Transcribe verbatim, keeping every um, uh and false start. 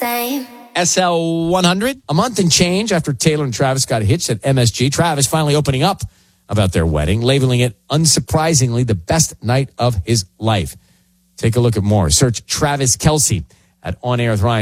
same. S L one hundred, a month and change after Taylor and Travis got hitched at M S G. Travis finally opening up about their wedding, labeling it, unsurprisingly, the best night of his life. Take a look at more. Search Travis Kelce at On Air with Ryan.